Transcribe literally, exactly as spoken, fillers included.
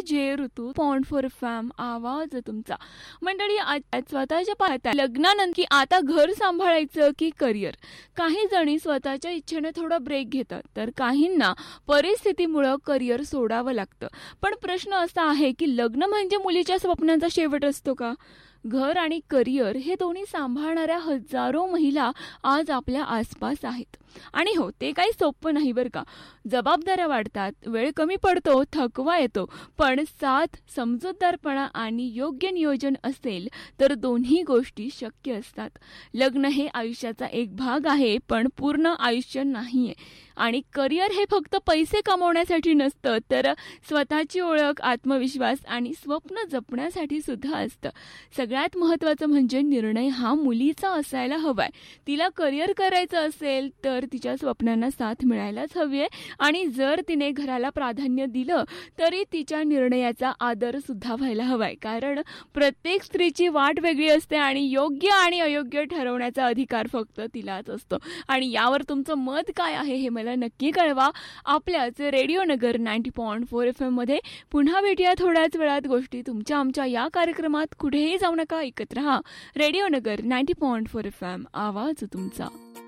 जे ऋतू point four फॅम आवाज तुमचा. मंडळी, आज स्वतःच्या पाहता लग्नानंतर की आता घर सांभाळायचं की करिअर. काही जणी स्वतःच्या इच्छेने थोडा ब्रेक घेतात, तर काहींना परिस्थितीमुळे करिअर सोडावं लागतं. पण प्रश्न असा आहे की लग्न म्हणजे मुलीच्या स्वप्नांचा शेवट असतो का? घर आणि करिअर हे दोन्ही सांभाळणाऱ्या हजारो महिला आज आपल्या आसपास आहेत. आणि हो, ते काही सोपं नाही बरं का. जबाबदाऱ्या वाढतात, वेळ कमी पडतो, थकवा येतो. पण साथ, समजूतदारपणा आणि योग्य नियोजन असेल तर दोन्ही गोष्टी शक्य असतात. लग्न हे आयुष्याचा एक भाग आहे, पण पूर्ण आयुष्य नाहीये. आणि करिअर हे फक्त पैसे कमवण्यासाठी नसतं, तर स्वतःची ओळख, आत्मविश्वास आणि स्वप्न जपण्यासाठी सुद्धा असतं. सगळ्यात महत्त्वाचं म्हणजे निर्णय हा मुलीचा असायला हवाय. तिला करिअर करायचं असेल तर तिच्या स्वप्नांना साथ मिळायलाच हवी आहे. आणि जर तिने घराला प्राधान्य दिलं तरी तिच्या निर्णयाचा आदर सुद्धा व्हायला हवाय. कारण प्रत्येक स्त्रीची वाट वेगळी असते आणि योग्य आणि अयोग्य ठरवण्याचा अधिकार फक्त तिलाच असतो. आणि यावर तुमचं मत काय आहे हे मला नक्की कळवा. आपल्याच रेडिओ नगर ninety point four F M मध्ये पुन्हा भेटूया थोड्याच वेळात. गोष्टी तुमच्या आमच्या या कार्यक्रमात कुठेही जाऊ नका, ऐकत रहा रेडिओ नगर ninety point four F M आवाज तुमचा.